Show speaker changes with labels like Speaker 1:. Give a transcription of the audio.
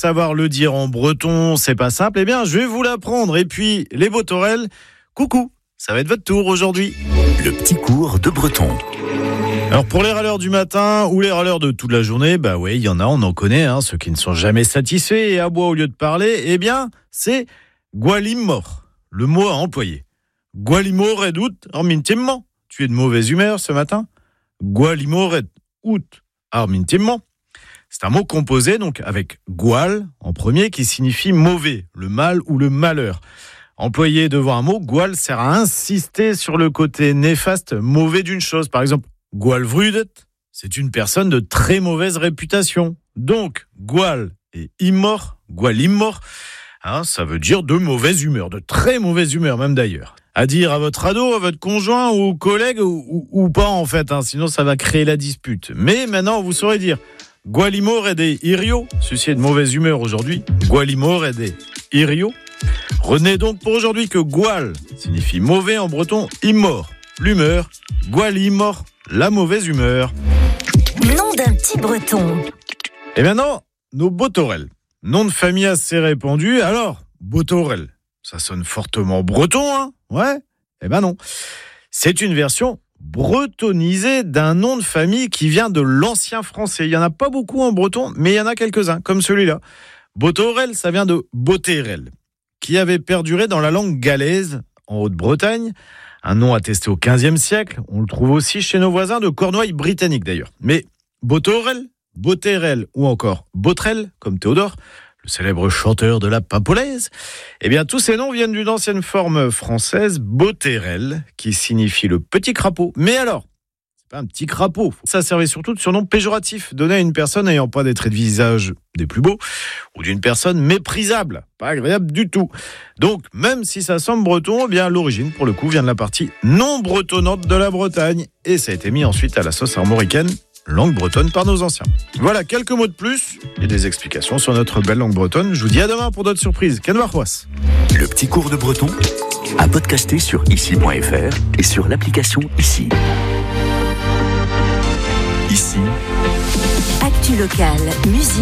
Speaker 1: savoir le dire en breton, c'est pas simple. Eh bien, je vais vous l'apprendre. Et puis, les Botorel, coucou, ça va être votre tour aujourd'hui.
Speaker 2: Le petit cours de breton.
Speaker 1: Alors pour les râleurs du matin ou les râleurs de toute la journée, bah oui, il y en a, on en connaît, ceux qui ne sont jamais satisfaits et aboient au lieu de parler, eh bien, c'est Gualimor, le mot à employer. Gualimor et out armintimment. Tu es de mauvaise humeur ce matin? Gualimor et out armintimment. C'est un mot composé donc avec gual en premier qui signifie mauvais, le mal ou le malheur. Employé devant un mot, gual sert à insister sur le côté néfaste, mauvais d'une chose. Par exemple, gualvrudet, c'est une personne de très mauvaise réputation. Donc, gual et immor, gualimor, ça veut dire de mauvaise humeur, de très mauvaise humeur même d'ailleurs. À dire à votre ado, à votre conjoint ou collègue ou pas en fait, sinon ça va créer la dispute. Mais maintenant, vous saurez dire gualimor et des irio, ceci est de mauvaise humeur aujourd'hui, gualimor et des irio. Retenez donc pour aujourd'hui que gual signifie mauvais en breton, immor, l'humeur, gualimor, la mauvaise humeur.
Speaker 3: Nom d'un petit breton.
Speaker 1: Et maintenant, nos Botorel. Nom de famille assez répandu. Alors, Botorel, ça sonne fortement breton, Ouais? Eh ben non. C'est une version bretonisée d'un nom de famille qui vient de l'ancien français. Il n'y en a pas beaucoup en breton, mais il y en a quelques-uns, comme celui-là. Botorel, ça vient de Boterel, qui avait perduré dans la langue galaise, en Haute-Bretagne. Un nom attesté au XVe siècle. On le trouve aussi chez nos voisins de Cornouailles britanniques d'ailleurs. Mais Botorel, Boterel ou encore Botrel, comme Théodore, le célèbre chanteur de la Pimpolaise, eh bien tous ces noms viennent d'une ancienne forme française, Boterel, qui signifie le petit crapaud. Mais alors, c'est pas un petit crapaud. Ça servait surtout de surnom péjoratif, donné à une personne n'ayant pas des traits de visage des plus beaux, ou d'une personne méprisable, pas agréable du tout. Donc, même si ça semble breton, eh bien l'origine, pour le coup, vient de la partie non bretonnante de la Bretagne, et ça a été mis ensuite à la sauce armoricaine, langue bretonne par nos anciens. Voilà, quelques mots de plus et des explications sur notre belle langue bretonne. Je vous dis à demain pour d'autres surprises. Canvarrois.
Speaker 2: Le petit cours de breton à podcaster sur ici.fr et sur l'application Ici. Ici.
Speaker 3: Actu locale, musique.